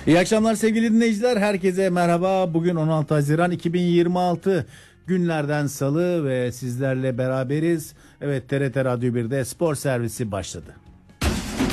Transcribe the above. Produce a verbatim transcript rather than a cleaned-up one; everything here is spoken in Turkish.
İyi akşamlar sevgili dinleyiciler. Herkese merhaba. Bugün on altı Haziran iki bin yirmi altı günlerden salı ve sizlerle beraberiz. Evet, T R T Radyo bir'de spor servisi başladı.